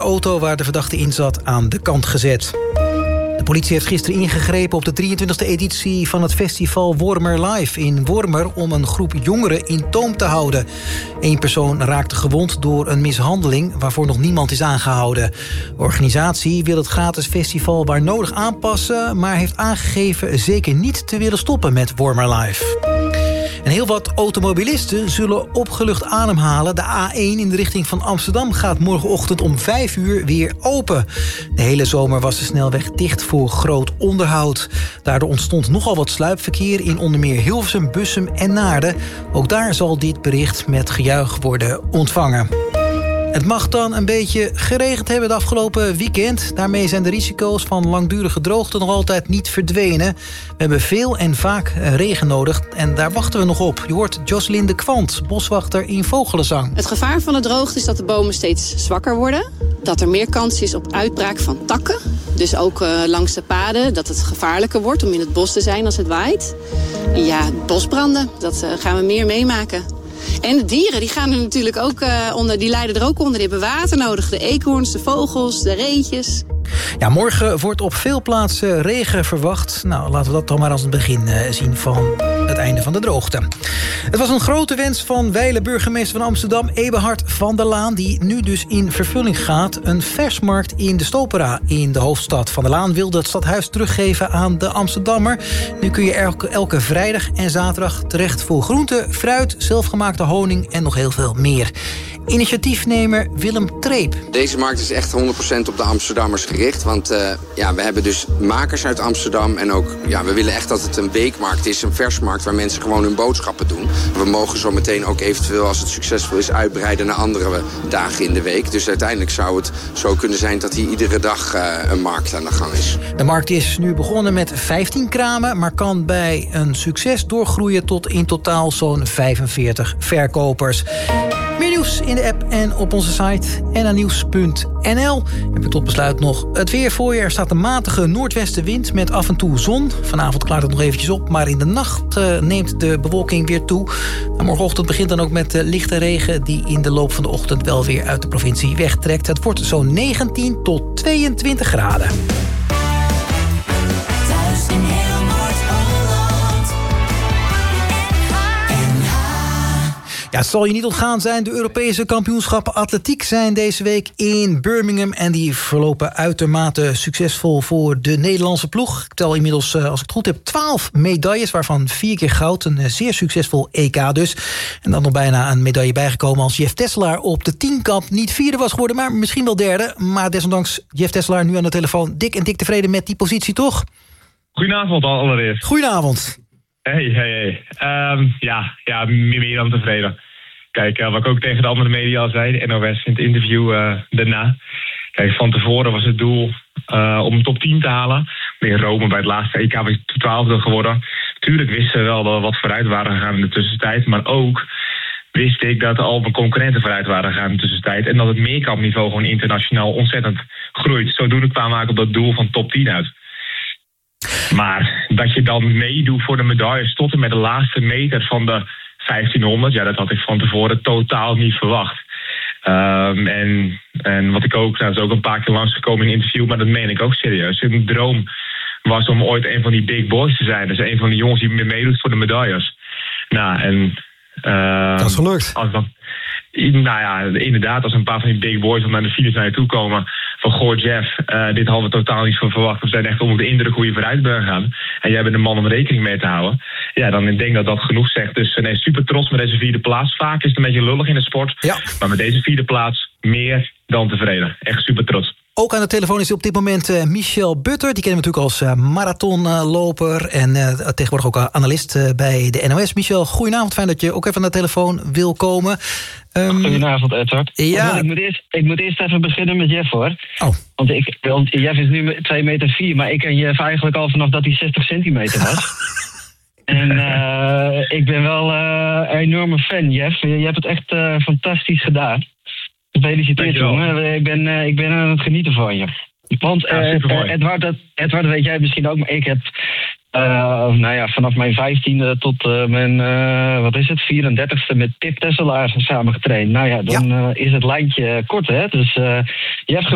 auto waar de verdachte in zat aan de kant gezet. De politie heeft gisteren ingegrepen op de 23e editie van het festival Wormer Live in Wormer om een groep jongeren in toom te houden. 1 persoon raakte gewond door een mishandeling waarvoor nog niemand is aangehouden. De organisatie wil het gratis festival waar nodig aanpassen, maar heeft aangegeven zeker niet te willen stoppen met Wormer Live. En heel wat automobilisten zullen opgelucht ademhalen. De A1 in de richting van Amsterdam gaat morgenochtend om 5 uur weer open. De hele zomer was de snelweg dicht voor groot onderhoud. Daardoor ontstond nogal wat sluipverkeer in onder meer Hilversum, Bussum en Naarden. Ook daar zal dit bericht met gejuich worden ontvangen. Het mag dan een beetje geregend hebben het afgelopen weekend. Daarmee zijn de risico's van langdurige droogte nog altijd niet verdwenen. We hebben veel en vaak regen nodig en daar wachten we nog op. Je hoort Jocelyn de Kwant, boswachter in Vogelenzang. Het gevaar van de droogte is dat de bomen steeds zwakker worden. Dat er meer kans is op uitbraak van takken. Dus ook langs de paden, dat het gevaarlijker wordt om in het bos te zijn als het waait. Ja, bosbranden, dat gaan we meer meemaken. En de dieren, die gaan er natuurlijk ook onder, die lijden er ook onder. Die hebben water nodig, de eekhoorns, de vogels, de reetjes. Ja, morgen wordt op veel plaatsen regen verwacht. Nou, laten we dat dan maar als het begin zien van het einde van de droogte. Het was een grote wens van wijle-burgemeester van Amsterdam, Eberhard van der Laan, die nu dus in vervulling gaat. Een versmarkt in de Stopera in de hoofdstad. Van der Laan wilde het stadhuis teruggeven aan de Amsterdammer. Nu kun je elke vrijdag en zaterdag terecht voor groente, fruit, zelfgemaakte honing en nog heel veel meer. Initiatiefnemer Willem Treep. Deze markt is echt 100% op de Amsterdammers gericht. Want we hebben dus makers uit Amsterdam. En ook, we willen echt dat het een weekmarkt is, een versmarkt waar mensen gewoon hun boodschappen doen. We mogen zo meteen ook eventueel, als het succesvol is, uitbreiden naar andere dagen in de week. Dus uiteindelijk zou het zo kunnen zijn dat hier iedere dag een markt aan de gang is. De markt is nu begonnen met 15 kramen, maar kan bij een succes doorgroeien tot in totaal zo'n 45 verkopers. Meer nieuws in de app en op onze site nanieuws.nl. Heb ik tot besluit nog het weer voor je. Er staat een matige noordwestenwind met af en toe zon. Vanavond klaart het nog eventjes op, maar in de nacht neemt de bewolking weer toe. Morgenochtend begint dan ook met lichte regen die in de loop van de ochtend wel weer uit de provincie wegtrekt. Het wordt zo'n 19 tot 22 graden. Ja, het zal je niet ontgaan zijn. De Europese kampioenschappen atletiek zijn deze week in Birmingham. En die verlopen uitermate succesvol voor de Nederlandse ploeg. Ik tel inmiddels, als ik het goed heb, 12 medailles, waarvan 4 keer goud. Een zeer succesvol EK dus. En dan nog bijna een medaille bijgekomen als Jeff Tesselaar op de 10-kamp niet vierde was geworden, maar misschien wel derde. Maar desondanks Jeff Tesselaar nu aan de telefoon. Dik tevreden met die positie, toch? Goedenavond allereerst. Goedenavond. Hey. Ja, meer dan tevreden. Kijk, wat ik ook tegen de andere media al zei, de NOS in het interview daarna. Kijk, van tevoren was het doel om een top 10 te halen. In Rome bij het laatste EK was ik 12e geworden. Tuurlijk wisten we wel wat vooruit waren gegaan in de tussentijd. Maar ook wist ik dat al mijn concurrenten vooruit waren gegaan in de tussentijd. En dat het meerkampniveau gewoon internationaal ontzettend groeit. Zodoende kwamen we op dat doel van top 10 uit. Maar dat je dan meedoet voor de medailles tot en met de laatste meter van de 1500... ja, dat had ik van tevoren totaal niet verwacht. En wat ik ook, dat is ook een paar keer langsgekomen in een interview, maar dat meen ik ook serieus. Een droom was om ooit een van die big boys te zijn. Dus een van die jongens die meedoet voor de medailles. Nou, en dat is gelukt. Inderdaad, als een paar van die big boys om naar de finish naar je toe komen van goh Jeff, dit hadden we totaal niet van verwacht. We zijn echt onder de indruk hoe je vooruit bent gaan. En jij bent een man om rekening mee te houden. Ja, dan denk ik dat genoeg zegt. Dus nee, super trots met deze 4e plaats. Vaak is het een beetje lullig in de sport. Ja. Maar met deze 4e plaats meer dan tevreden. Echt super trots. Ook aan de telefoon is op dit moment Michel Butter. Die kennen we natuurlijk als marathonloper en tegenwoordig ook analist bij de NOS. Michel, goedenavond. Fijn dat je ook even aan de telefoon wil komen. Goedenavond, Edward. Ja. Ik moet eerst even beginnen met Jeff, hoor. Oh. Want Jeff is nu 2,4 meter, maar ik ken Jeff eigenlijk al vanaf dat hij 60 centimeter was. En ik ben wel een enorme fan, Jeff. Je hebt het echt fantastisch gedaan. Gefeliciteerd, jongen. Ik ben aan het genieten van je. Want Edward, weet jij misschien ook, maar ik heb vanaf mijn 15e tot mijn 34e met Pip Tesselaar samen getraind. Nou ja, dan is het lijntje kort, hè. Dus je hebt